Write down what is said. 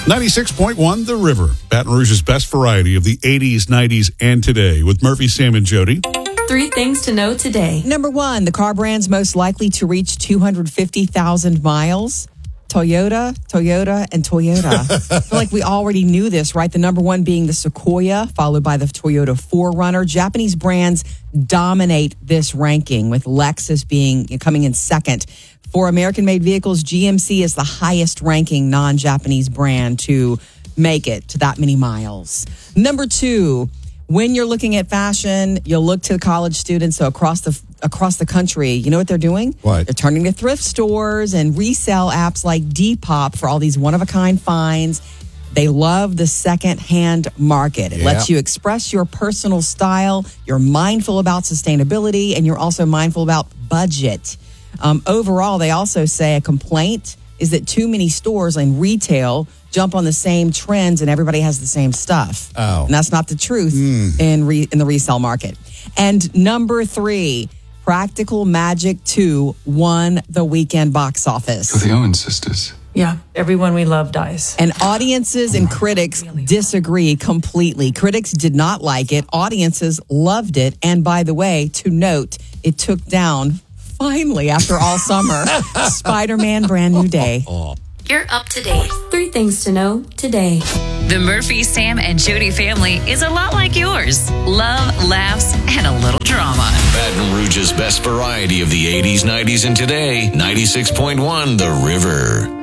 96.1 The River, Baton Rouge's best variety of the 80s, 90s, and today with Murphy, Sam, and Jody. 3 things to know today. Number 1, the car brands most likely to reach 250,000 miles. Toyota, and Toyota. I feel like we already knew this, right? The number 1 being the Sequoia, followed by the Toyota 4Runner. Japanese brands dominate this ranking, with Lexus coming in second. For American-made vehicles, GMC is the highest-ranking non-Japanese brand to make it to that many miles. Number 2, when you're looking at fashion, you'll look to college students. So across the country, you know what they're doing? What? They're turning to thrift stores and resale apps like Depop for all these one-of-a-kind finds. They love the second-hand market. It lets you express your personal style. You're mindful about sustainability, and you're also mindful about budget. Overall, they also say a complaint is that too many stores and retail jump on the same trends and everybody has the same stuff. Oh. And that's not the truth in the resale market. And number 3, Practical Magic 2 won the weekend box office. The Owen sisters. Yeah, everyone we love dies. And audiences and critics disagree completely. Critics did not like it. Audiences loved it. And by the way, to note, it took down, finally, after all summer, Spider-Man Brand New Day. You're up to date. 3 things to know today. The Murphy, Sam, and Jody family is a lot like yours. Love, laughs, and a little drama. Baton Rouge's best variety of the 80s, 90s, and today. 96.1 The River.